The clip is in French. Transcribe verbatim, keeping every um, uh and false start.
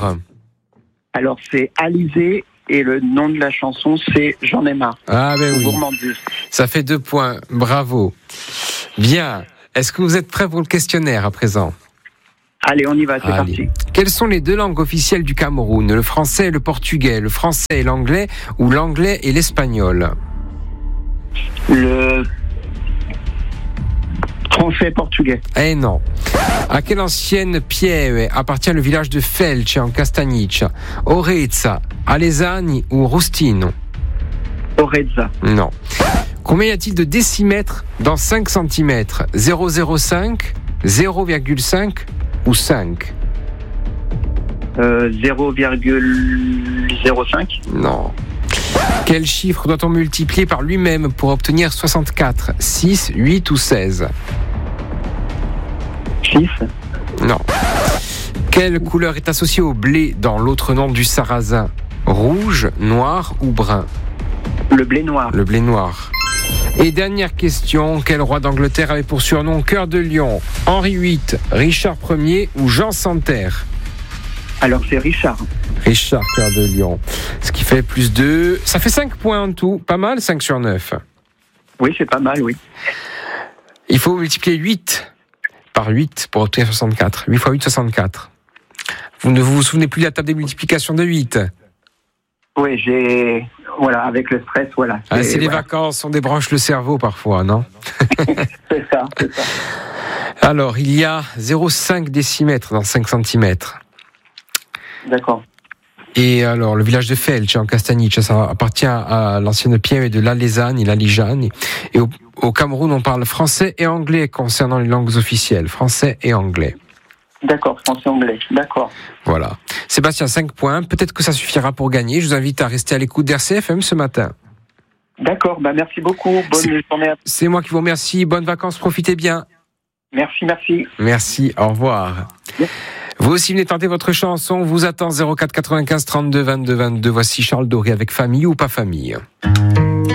l'auteur? Alors, c'est Alizé et le nom de la chanson, c'est J'en ai marre. Ah ben oui. Gourmandise. Ça fait deux points. Bravo. Bien. Est-ce que vous êtes prêts pour le questionnaire à présent? Allez, on y va, c'est Allez. parti. Quelles sont les deux langues officielles du Cameroun? Le français et le portugais, le français et l'anglais ou l'anglais et l'espagnol? Le français-portugais. Eh non. À quelle ancienne pieve appartient le village de Felce en Castagnice? Orezza, Alesani ou Rustino? Orezza. Non. Combien y a-t-il de décimètres dans cinq centimètres? zéro virgule zéro cinq, zéro virgule cinq ou cinq? Euh, zéro virgule zéro cinq. Non. Quel chiffre doit-on multiplier par lui-même pour obtenir soixante-quatre? six, huit ou seize? six. Non. Quelle couleur est associée au blé dans l'autre nom du sarrasin? Rouge, noir ou brun? Le blé noir. Le blé noir. Et dernière question, quel roi d'Angleterre avait pour surnom Cœur de Lion? Henri huit, Richard Ier ou Jean sans Terre? Alors, c'est Richard. Richard Cœur de Lion. Ce qui fait plus de... Ça fait cinq points en tout. Pas mal, cinq sur neuf. Oui, c'est pas mal, oui. Il faut multiplier huit par huit pour obtenir soixante-quatre. huit fois huit, soixante-quatre. Vous ne vous souvenez plus de la table des multiplications de huit? Oui, j'ai... Voilà, avec le stress, voilà. Ah, c'est les voilà. vacances, on débranche le cerveau parfois, non? C'est ça, c'est ça. Alors, il y a zéro virgule cinq décimètres dans cinq centimètres. D'accord. Et alors, le village de Felce en Castagnice, ça appartient à l'ancienne pieve de l'Alesane et l'Alijane. Et au, au Cameroun, on parle français et anglais concernant les langues officielles. Français et anglais. D'accord, français-anglais, d'accord. Voilà. Sébastien, cinq points. Peut-être que ça suffira pour gagner. Je vous invite à rester à l'écoute d'R C F M ce matin. D'accord, bah merci beaucoup. Bonne C'est- journée à C'est moi qui vous remercie. Bonnes vacances, profitez bien. Merci, merci. Merci, au revoir. Merci. Vous aussi venez tenter votre chanson. On vous attend zéro quatre quatre-vingt-quinze trente-deux vingt-deux vingt-deux. Voici Charles Doré avec Famille ou pas famille.